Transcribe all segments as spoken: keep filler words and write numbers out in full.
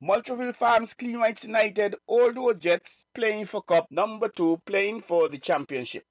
Multreville Farms Clean Whites United, Old Road Jets playing for Cup. Number two playing for the championship.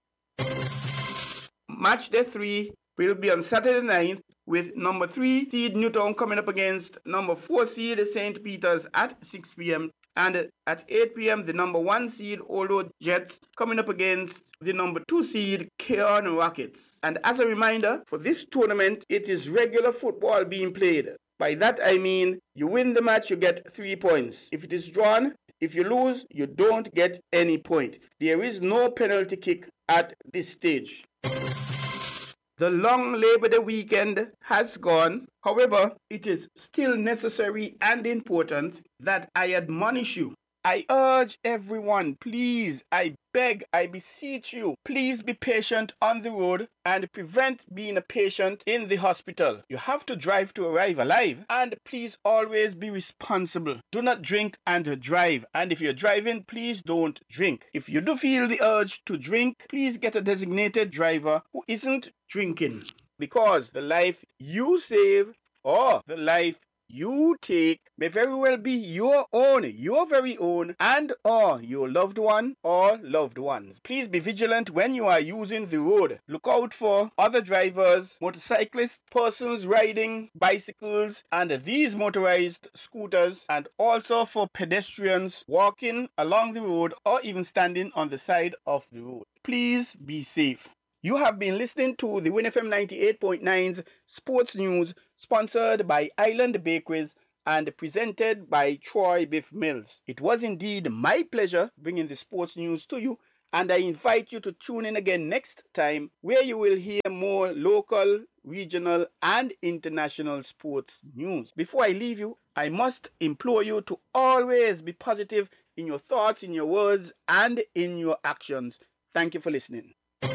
Match day three will be on Saturday night with number three seed Newtown coming up against number four seed Saint Peter's at six p.m. And at eight p.m. the number one seed Old Road Jets coming up against the number two seed Kearn Rockets. And as a reminder, for this tournament, it is regular football being played. By that I mean, you win the match, you get three points. If it is drawn, if you lose, you don't get any point. There is no penalty kick at this stage. The long Labor Day weekend has gone. However, it is still necessary and important that I admonish you. I urge everyone, please, I beg, I beseech you, please be patient on the road and prevent being a patient in the hospital. You have to drive to arrive alive, and please always be responsible. Do not drink and drive, and if you're driving, please don't drink. If you do feel the urge to drink, please get a designated driver who isn't drinking, because the life you save or the life you take may very well be your own, your very own, and or your loved one or loved ones. Please be vigilant when you are using the road. Look out for other drivers, motorcyclists, persons riding bicycles and these motorized scooters, and also for pedestrians walking along the road or even standing on the side of the road. Please be safe. You have been listening to the Win F M ninety-eight point nine's Sports News, sponsored by Island Bakeries and presented by Troy Biff Mills. It was indeed my pleasure bringing the sports news to you, and I invite you to tune in again next time, where you will hear more local, regional, and international sports news. Before I leave you, I must implore you to always be positive in your thoughts, in your words, and in your actions. Thank you for listening.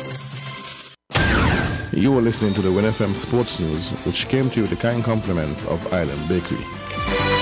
You were listening to the Win F M Sports News, which came to you with the kind compliments of Island Bakery.